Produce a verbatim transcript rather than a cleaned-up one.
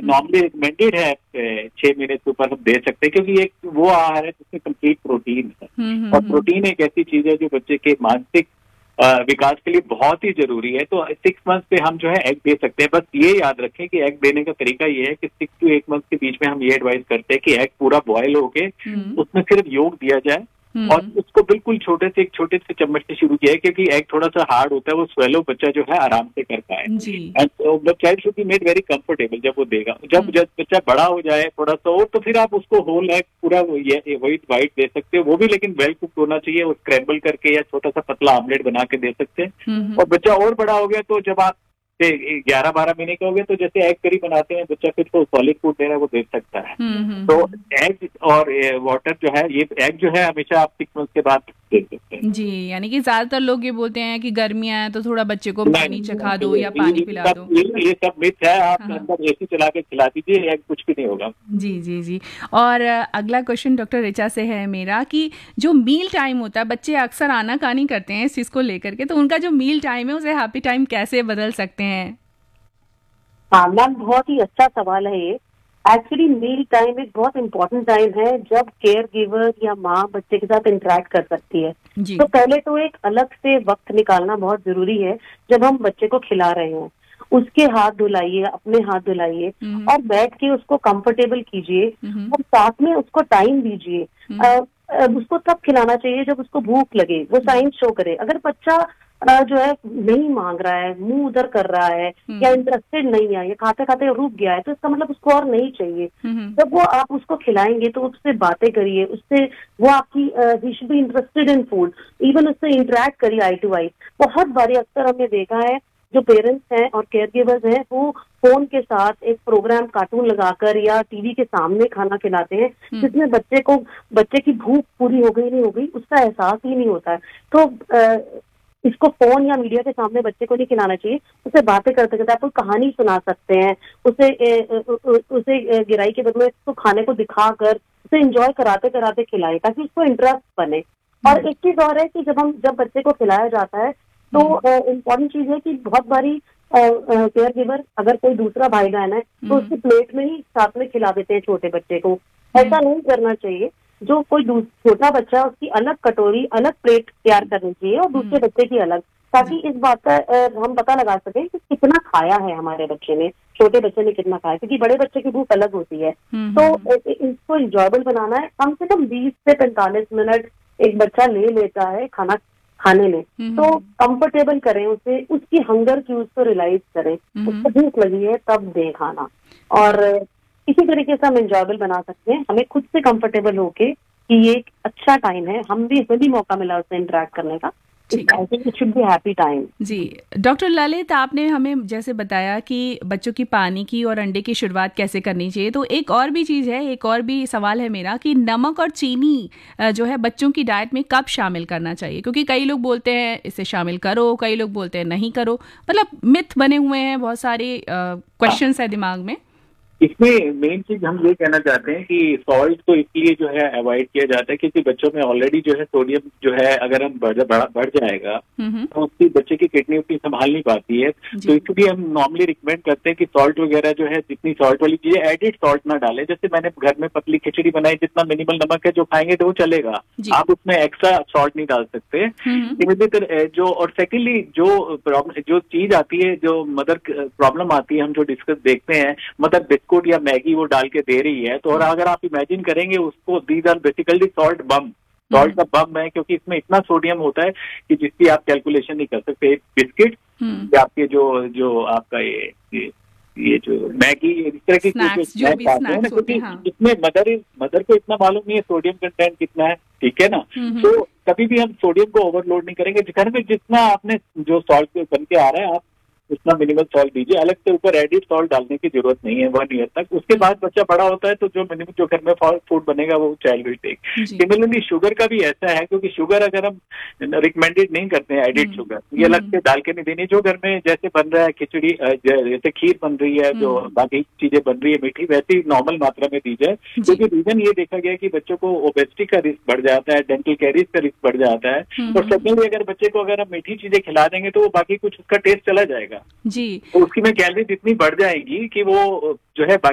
Normally recommended है छह महीने के ऊपर हम दे सकते हैं, क्योंकि एक वो आहार है जिसमें कंप्लीट प्रोटीन है, और प्रोटीन एक ऐसी चीज है जो बच्चे के मानसिक विकास के लिए बहुत ही जरूरी है। तो सिक्स मंथ पे हम जो है एग दे सकते हैं। बस ये याद रखें कि एग देने का तरीका ये है कि सिक्स टू एट मंथ के बीच में हम ये एडवाइस करते हैं कि एग पूरा बॉयल होके उसमें सिर्फ योग दिया जाए, और उसको बिल्कुल छोटे से एक छोटे से चम्मच से शुरू किया है, क्योंकि एग थोड़ा सा हार्ड होता है, वो स्वेलो बच्चा जो है आराम से कर पाए। And child should be made very comfortable जब वो देगा। जब जब बच्चा बड़ा हो जाए थोड़ा सा और, तो फिर आप उसको होल एग पूरा वही वाइट दे सकते हो, वो भी लेकिन वेल कुक होना चाहिए, और स्क्रैम्बल करके या छोटा सा पतला आमलेट बना के दे सकते हैं। और बच्चा और बड़ा हो गया तो जब आप ग्यारह बारह महीने के हो गए तो जैसे एग करी बनाते हैं बच्चा, फिर तो सॉलिड फूड देना वो दे सकता है। तो एग और वाटर जो है, ये एग जो है हमेशा आप सिक्स मंथ के बाद दे सकते हैं। जी, यानी कि ज्यादातर लोग ये बोलते हैं कि गर्मियां हैं तो थोड़ा बच्चे को पानी चखा दो या पानी पिला दो। ये, ये सब मिथ है, आप अंदर एसी चला के खिला दीजिए, एग कुछ भी नहीं होगा। जी जी जी। और अगला क्वेश्चन डॉक्टर ऋचा से है मेरा कि जो मील टाइम होता है, बच्चे अक्सर आनाकानी करते हैं इस चीज को लेकर के, तो उनका जो मील टाइम है उसे हैप्पी टाइम कैसे बदल सकते हैं? हाँ मैम, बहुत ही अच्छा सवाल है ये। एक्चुअली मील टाइम एक बहुत इंपॉर्टेंट टाइम है जब केयर गिवर या माँ बच्चे के साथ इंटरेक्ट कर सकती है। तो पहले तो एक अलग से वक्त निकालना बहुत जरूरी है। जब हम बच्चे को खिला रहे हैं उसके हाथ धुलाइए, अपने हाथ धुलाइए, और बैठ के उसको कंफर्टेबल कीजिए, और साथ में उसको टाइम दीजिए। उसको तब खिलाना चाहिए जब उसको भूख लगे, वो साइन शो करे। अगर बच्चा जो है नहीं मांग रहा है, मुंह उधर कर रहा है, या इंटरेस्टेड नहीं है, या खाते खाते रुक गया है, तो इसका मतलब उसको और नहीं चाहिए। जब वो आप उसको खिलाएंगे तो उससे बातें करिए, उससे वो आपकी he should be interested in food, even उससे इंटरेक्ट करिए आई टू आई। बहुत बारी अक्सर हमने देखा है जो पेरेंट्स हैं और केयर गिवर्स हैं वो फोन के साथ एक प्रोग्राम कार्टून लगाकर या टीवी के सामने खाना खिलाते हैं, जिसमें बच्चे को बच्चे की भूख पूरी हो गई नहीं हो गई उसका एहसास ही नहीं होता है। तो आ, इसको फोन या मीडिया के सामने बच्चे को नहीं खिलाना चाहिए। उसे बातें करते करते आप कोई कहानी सुना सकते हैं, उसे ए, उसे गिराई के बदले उसको खाने को दिखाकर उसे एंजॉय कराते कराते खिलाए, ताकि उसको इंटरेस्ट बने। और एक चीज और है कि जब हम जब बच्चे को खिलाया जाता है तो इम्पोर्टेंट चीज है कि बहुत बारी केयर गिवर अगर कोई दूसरा भाई बहन है तो उसकी प्लेट में ही साथ में खिला देते हैं छोटे बच्चे को। ऐसा नहीं करना चाहिए। जो कोई छोटा बच्चा है उसकी अलग कटोरी, अलग प्लेट तैयार करनी चाहिए और दूसरे बच्चे की अलग, ताकि इस बात का हम पता लगा सकें कि कितना खाया है हमारे बच्चे ने, छोटे बच्चे ने कितना खाया, क्योंकि बड़े बच्चे की भूख अलग होती है। तो इसको इंजॉयबल बनाना है। कम से कम बीस से पैंतालीस मिनट एक बच्चा ले लेता है खाना खाने में, तो कंफर्टेबल करें उसे, उसकी हंगर की उसको रियलाइज करें, उसको भूख लगी है तब दें खाना। और इसी तरीके से हम एंजॉयबल बना सकते हैं। हमें खुद से कंफर्टेबल होके कि ये एक अच्छा टाइम है, हम भी हमें भी मौका मिला उससे इंटरेक्ट करने का, it should be happy time. Ji doctor Lalit, आपने हमें जैसे बताया कि बच्चों की पानी की और अंडे की शुरुआत कैसे करनी चाहिए, तो एक और भी चीज़ है, एक और भी सवाल है मेरा कि नमक और चीनी जो है बच्चों की डाइट में कब शामिल करना चाहिए? क्योंकि कई लोग बोलते हैं इसे शामिल करो, कई लोग बोलते हैं नहीं करो, मतलब मिथ बने हुए हैं, बहुत सारे क्वेश्चंस है दिमाग में। इसमें मेन चीज हम ये कहना चाहते हैं कि सॉल्ट तो इसलिए जो है अवॉइड किया जाता है क्योंकि बच्चों में ऑलरेडी जो है सोडियम जो है अगर हम बढ़ बढ़ जाएगा तो उसकी बच्चे की किडनी उतनी संभाल नहीं पाती है। तो इसलिए हम नॉर्मली रिकमेंड करते हैं कि सॉल्ट वगैरह जो है जितनी सॉल्ट वाली चीजें एडिड सॉल्ट ना डालें। जैसे मैंने घर में पतली खिचड़ी बनाई, जितना मिनिमल नमक है जो खाएंगे तो वो चलेगा, आप उसमें एक्स्ट्रा सॉल्ट नहीं डाल सकते। इमीडिएट जो और सेकेंडली जो प्रॉब्लम जो चीज आती है, जो मदर प्रॉब्लम आती है, हम जो डिस्कस देखते हैं मदर बिस्कुट या मैगी वो डाल के दे रही है, तो और अगर आप इमेजिन करेंगे उसको, these are basically salt bomb, salt का बम है, क्योंकि इसमें इतना सोडियम होता है कि जिसकी आप कैलकुलेशन नहीं कर सकते। बिस्किट या आपके जो जो आपका ये ये, ये जो मैगी इस तरह की चीजें हैं ना, क्योंकि इसमें मदर मदर को इतना मालूम नहीं है सोडियम कंटेंट कितना है, ठीक है ना। तो कभी भी हम सोडियम को ओवरलोड नहीं करेंगे। घर में जितना आपने जो सॉल्ट बन के आ रहा है आप उतना मिनिमल सॉल्ट दीजिए, अलग से ऊपर एडिड सॉल्ट डालने की जरूरत नहीं है वन ईयर तक। उसके बाद बच्चा बड़ा होता है तो जो मिनिमम जो घर में फूड बनेगा वो child will take. Similarly sugar का भी ऐसा है, क्योंकि शुगर अगर हम रिकमेंडेड नहीं करते हैं एडिड शुगर, ये अलग से डाल के नहीं देनी। जो घर में जैसे बन रहा है खिचड़ी, जैसे खीर बन रही है, जो बाकी चीजें बन रही है मीठी, वैसी नॉर्मल मात्रा में दी जाए। क्योंकि रीजन ये देखा गया कि बच्चों को ओबेसिटी का रिस्क बढ़ जाता है, डेंटल कैरीज का रिस्क बढ़ जाता है। और सेकेंडली अगर बच्चे को अगर हम मीठी चीजें खिला देंगे तो वो बाकी कुछ उसका टेस्ट चला जाएगा जी, तो उसकी में कैलोरी इतनी बढ़ जाएगी कि वो जो है